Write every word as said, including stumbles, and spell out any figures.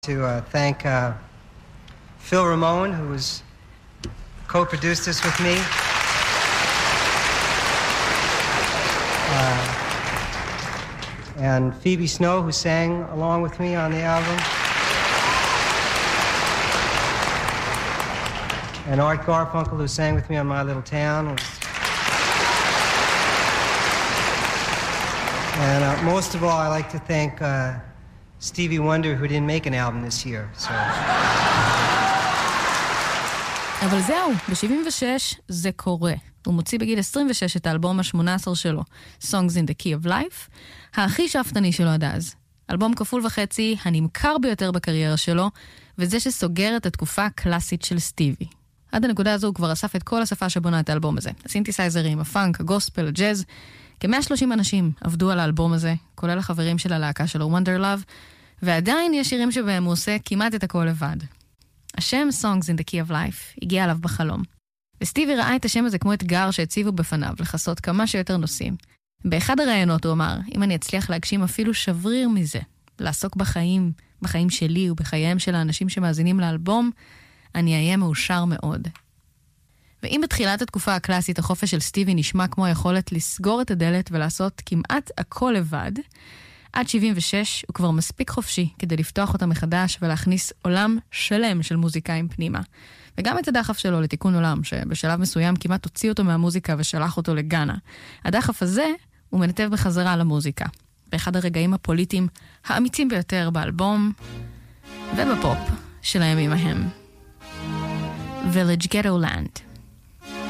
To uh, thank uh, Phil Ramone, who was co-produced this with me. Uh, and Phoebe Snow, who sang along with me on the album. And Art Garfunkel, who sang with me on My Little Town. And uh, most of all, I like to thank uh, Stevie Wonder, who didn't make an album this year. So. אבל זהו, ב-שבעים ושש זה קורה. הוא מוציא בגיל עשרים ושש את האלבום ה-שמונה עשר שלו, Songs in the Key of Life, הכי שאפתני שלו עד אז. אלבום כפול וחצי, הנמכר ביותר בקריירה שלו, וזה שסוגר את התקופה הקלאסית של סטיבי. עד הנקודה הזו הוא כבר אסף את כל השפה שבונה את האלבום הזה. הסינתסייזרים, הפאנק, הגוספל, הג'אז. כ-מאה ושלושים אנשים עבדו על האלבום הזה, כולל החברים של הלהקה שלו, Wonder Love, ועדיין יש שירים שבהם הוא עושה כמעט את הכל לבד. השם Songs in the Key of Life הגיע עליו בחלום. וסטיבי ראה את השם הזה כמו אתגר שהציבו בפניו לחסות כמה שיותר נושאים. באחד הראיונות הוא אמר, אם אני אצליח להגשים אפילו שבריר מזה, לעסוק בחיים, בחיים שלי ובחייהם של האנשים שמאזינים לאלבום, אני אהיה מאושר מאוד. ואם בתחילת התקופה הקלאסית החופש של סטיבי נשמע כמו היכולת לסגור את הדלת ולעשות כמעט הכל לבד, עד שבעים ושש הוא כבר מספיק חופשי כדי לפתוח אותה מחדש ולהכניס עולם שלם של מוזיקאים פנימה. וגם את הדחף שלו לתיקון עולם, שבשלב מסוים כמעט הוציא אותו מהמוזיקה ושלח אותו לגאנה. הדחף הזה הוא מנתב בחזרה למוזיקה. באחד הרגעים הפוליטיים האמיצים ביותר באלבום ובפופ של הימים ההם. Village Ghetto Land.